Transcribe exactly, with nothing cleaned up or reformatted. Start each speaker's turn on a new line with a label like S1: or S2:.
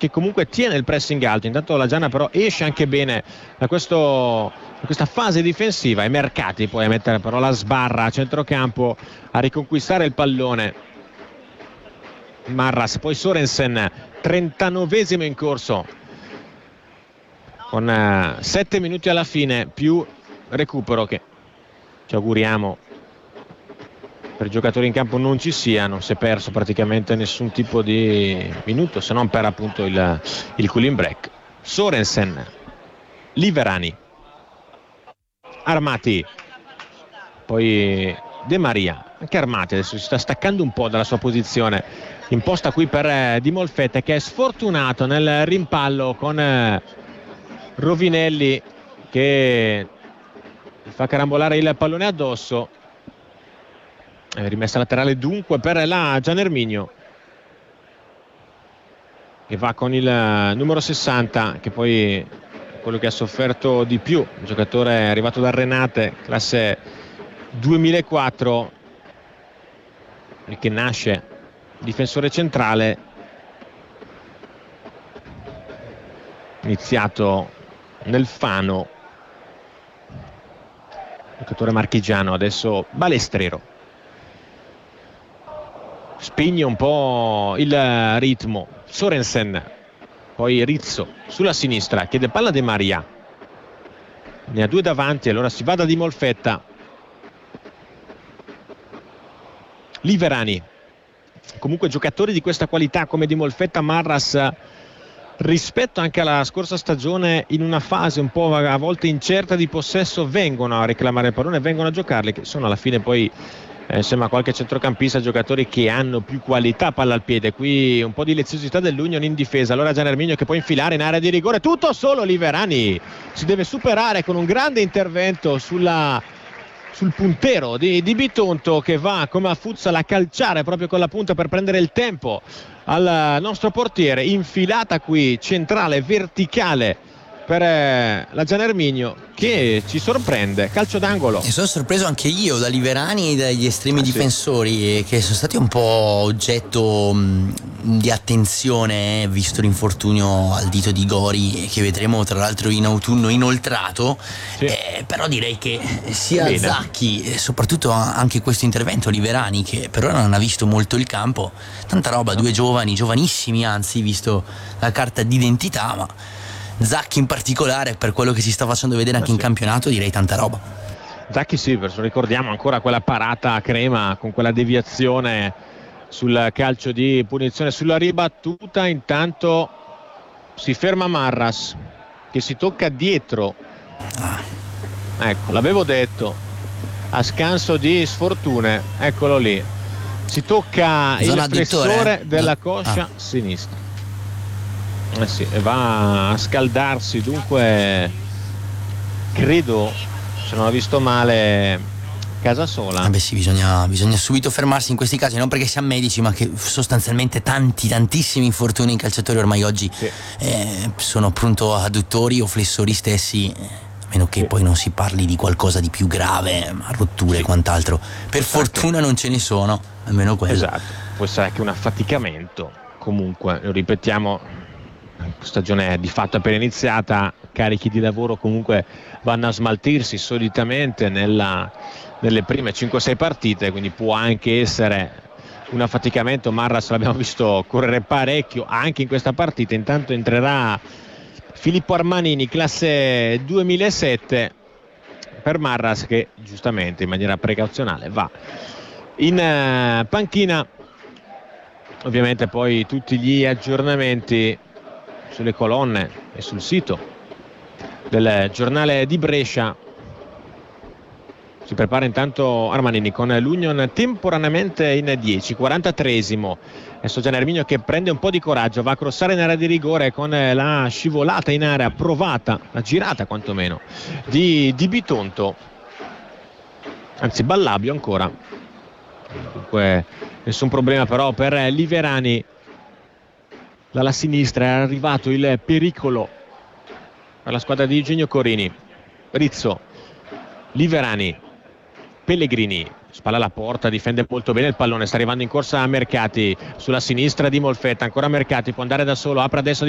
S1: che comunque tiene il pressing alto. Intanto la Giana però esce anche bene da, questo, da questa fase difensiva, e Mercati poi a mettere però la sbarra a centrocampo a riconquistare il pallone. Marras, poi Sorensen, trentanovesimo in corso, con sette minuti alla fine più recupero che ci auguriamo per i giocatori in campo non ci siano. Si è perso praticamente nessun tipo di minuto, se non per appunto il, il cooling break. Sorensen, Liverani, Armati, poi De Maria. Anche Armati adesso si sta staccando un po' dalla sua posizione imposta qui per Di Molfetta, che è sfortunato nel rimpallo con Rovinelli che fa carambolare il pallone addosso. Eh, rimessa laterale dunque per la Gian Erminio, che va con il numero sessanta, che poi è quello che ha sofferto di più, un giocatore arrivato da Renate, classe duemilaquattro, il che nasce difensore centrale, iniziato nel Fano, giocatore marchigiano, adesso balestrero. Spegne un po' il ritmo Sorensen, poi Rizzo sulla sinistra, chiede palla De Maria, ne ha due davanti, allora si va da Di Molfetta. Liverani, comunque giocatori di questa qualità come Di Molfetta, Marras, rispetto anche alla scorsa stagione, in una fase un po' a volte incerta di possesso, vengono a reclamare il pallone, vengono a giocarli, che sono alla fine poi eh, insieme a qualche centrocampista giocatori che hanno più qualità palla al piede. Qui un po' di leziosità dell'Union in difesa, allora Gian Erminio che può infilare in area di rigore, tutto solo Liverani si deve superare con un grande intervento sulla sul puntero di, di Bitonto, che va come a Futsal a calciare proprio con la punta per prendere il tempo al nostro portiere. Infilata qui centrale verticale per eh, la Gian Erminio, che ci sorprende, calcio d'angolo.
S2: E sono sorpreso anche io da Liverani e dagli estremi ah, difensori sì. che sono stati un po' oggetto mh, di attenzione, eh, visto l'infortunio al dito di Gori, che vedremo tra l'altro in autunno inoltrato. Sì. Eh, però direi che sia Bene. Zacchi e soprattutto anche questo intervento Liverani, che per ora non ha visto molto il campo, tanta roba, no. Due giovani, giovanissimi anzi, visto la carta d'identità, ma Zacchi in particolare, per quello che si sta facendo vedere anche eh sì. in campionato, direi tanta roba.
S1: Zacchi sì, ricordiamo ancora quella parata a crema con quella deviazione sul calcio di punizione sulla ribattuta. Intanto si ferma Marras che si tocca dietro, ah. ecco, l'avevo detto, a scanso di sfortune, eccolo lì, si tocca Zona il flessore della coscia ah. sinistra. Eh sì, va a scaldarsi, dunque credo, se non ho visto male, Casasola.
S2: Eh beh sì, bisogna, bisogna subito fermarsi in questi casi, non perché siamo medici, ma che sostanzialmente tanti, tantissimi infortuni in calciatori ormai oggi sì. eh, sono appunto adduttori o flessori stessi, a meno che sì. poi non si parli di qualcosa di più grave, ma rotture e sì. quant'altro. Per esatto. fortuna non ce ne sono, almeno quello.
S1: Esatto, può essere anche un affaticamento, comunque, lo ripetiamo, stagione di fatto appena iniziata, carichi di lavoro comunque vanno a smaltirsi solitamente nella, nelle prime cinque sei partite, quindi può anche essere un affaticamento. Marras l'abbiamo visto correre parecchio anche in questa partita. Intanto entrerà Filippo Armanini, classe duemilasette, per Marras, che giustamente in maniera precauzionale va in uh, panchina. Ovviamente poi tutti gli aggiornamenti sulle colonne e sul sito del giornale di Brescia. Si prepara intanto Armanini con l'Union temporaneamente in dieci, quarantatreesimo. Adesso Gian Erminio che prende un po' di coraggio, va a crossare in area di rigore con la scivolata in area provata, la girata quantomeno, di, di Bitonto, anzi Ballabio ancora. Dunque nessun problema però per Liverani. Dalla sinistra è arrivato il pericolo per la squadra di Eugenio Corini. Rizzo, Liverani, Pellegrini, spalla alla porta, difende molto bene il pallone, sta arrivando in corsa a Mercati, sulla sinistra di Molfetta, ancora Mercati, può andare da solo, apre adesso